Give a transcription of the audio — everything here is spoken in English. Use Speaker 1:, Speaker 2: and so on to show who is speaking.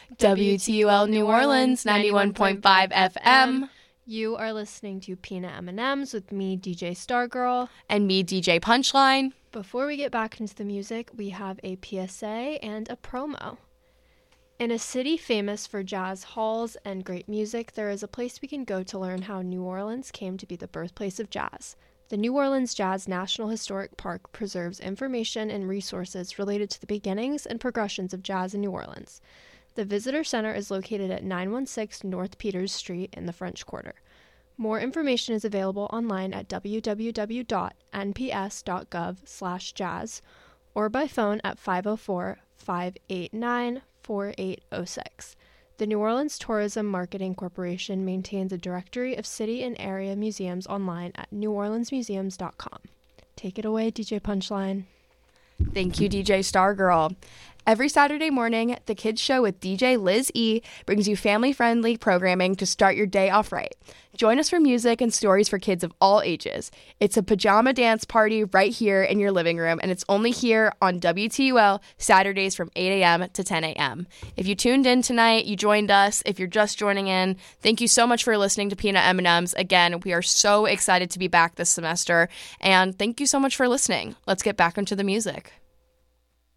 Speaker 1: WTUL New Orleans, 91.5 FM.
Speaker 2: You are listening to Peanut M&Ms with me, DJ Stargirl.
Speaker 1: And me, DJ Punchline.
Speaker 2: Before we get back into the music, we have a PSA and a promo. In a city famous for jazz halls and great music, there is a place we can go to learn how New Orleans came to be the birthplace of jazz. The New Orleans Jazz National Historic Park preserves information and resources related to the beginnings and progressions of jazz in New Orleans. The Visitor Center is located at 916 North Peters Street in the French Quarter. More information is available online at www.nps.gov/jazz or by phone at 504-589-4806. The New Orleans Tourism Marketing Corporation maintains a directory of city and area museums online at neworleansmuseums.com. Take it away, DJ Punchline.
Speaker 1: Thank you, DJ Stargirl. Every Saturday morning, The Kids Show with DJ Liz E brings you family-friendly programming to start your day off right. Join us for music and stories for kids of all ages. It's a pajama dance party right here in your living room, and it's only here on WTUL Saturdays from 8 a.m. to 10 a.m. If you tuned in tonight, you joined us. If you're just joining in, thank you so much for listening to Peanut M&Ms. Again, we are so excited to be back this semester, and thank you so much for listening. Let's get back into the music.